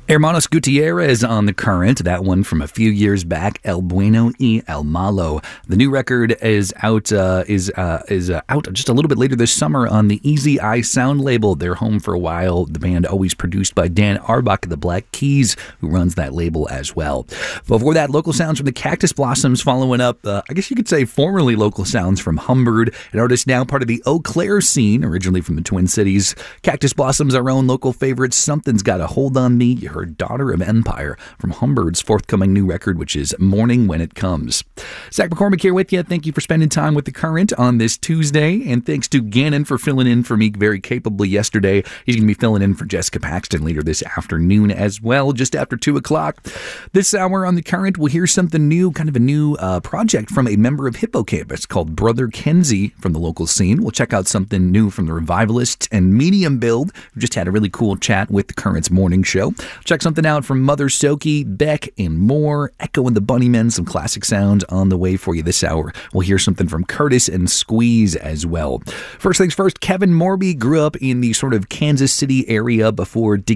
Hermanos Gutierrez on The Current, that one from a few years back, El Bueno y El Malo. The new record is out just a little bit later this summer on the Easy Eye Sound label. They're home for a while. The band always produced by Dan Arbach of the Black Keys, who runs that label as well. Before that, local sounds from the Cactus Blossoms, following up, I guess you could say formerly local sounds from Humbird, an artist now part of the Eau Claire scene, originally from the Twin Cities. Cactus Blossoms, our own local favorites. Something's Got a Hold on Me. You heard Daughter of Empire from Humbird's forthcoming new record, which is Morning When It Comes. Zach McCormick here with you. Thank you for spending time with The Current on this Tuesday, and thanks to Gannon for filling in for me very capably yesterday. He's going to be filling in for Jessica Paxton later this afternoon as well, just after 2 o'clock. This hour on The Current, we'll hear something new, kind of a new project from a member of Hippocampus called Brother Kenzie from the local scene. We'll check out something new from the Revivalists and Medium Build, who just had a really cool chat with The Current's morning show. Check something out from Mother Soki, Beck, and more. Echo and the Bunnymen, some classic sounds on the way for you this hour. We'll hear something from Curtis and Squeeze as well. First things first, Kevin Morby grew up in the sort of Kansas City area before digging